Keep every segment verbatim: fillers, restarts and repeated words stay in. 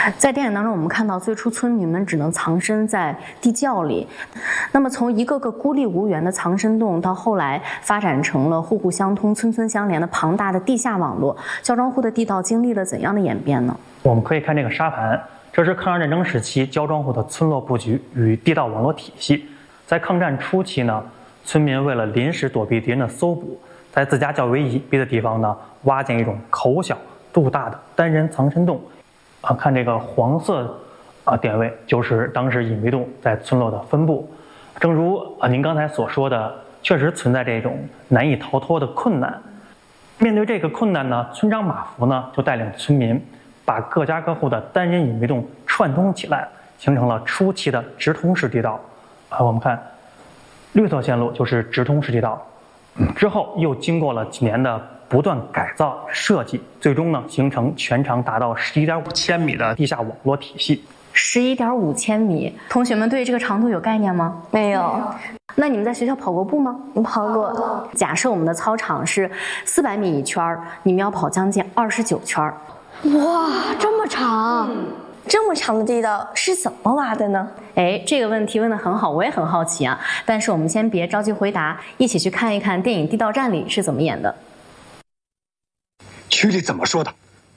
在电影当中，我们看到最初村民们只能藏身在地窖里，那么从一个个孤立无援的藏身洞，到后来发展成了户户相通、村村相连的庞大的地下网络，焦庄户的地道经历了怎样的演变呢？ 我们可以看这个沙盘，这是抗日战争时期焦庄户的村落布局与地道网络体系。在抗战初期呢，村民为了临时躲避敌人的搜捕，在自家较为隐蔽的地方呢，挖建一种口小肚大的单人藏身洞。啊，看这个黄色啊点位，就是当时隐蔽洞在村落的分布。正如啊您刚才所说的，确实存在这种难以逃脱的困难。面对这个困难呢，村长马福呢就带领村民把各家各户的单人隐蔽洞串通起来，形成了初期的直通式地道。啊，我们看绿色线路就是直通式地道，之后又经过了几年的不断改造设计，最终呢形成全长达到十一点五千米的地下网络体系。 十一点五千米，同学们对这个长度有概念吗？ 没有。 那你们在学校跑过步吗？ 你跑过。 假设我们的操场是四百米一圈，你们要跑将近二十九圈。 哇，这么长！嗯，这么长的地道是怎么挖的呢？ 哎，这个问题问得很好，我也很好奇啊。但是我们先别着急回答，一起去看一看电影《地道战》里是怎么演的。 区里怎么说的？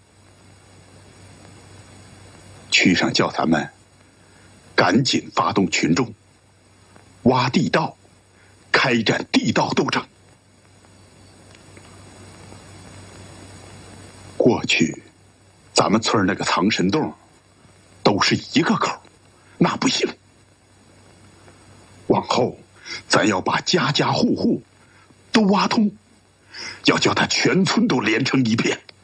区上叫咱们赶紧发动群众，挖地道，开展地道斗争。过去，咱们村那个藏身洞都是一个口，那不行。往后，咱要把家家户户都挖通，要叫他全村都连成一片。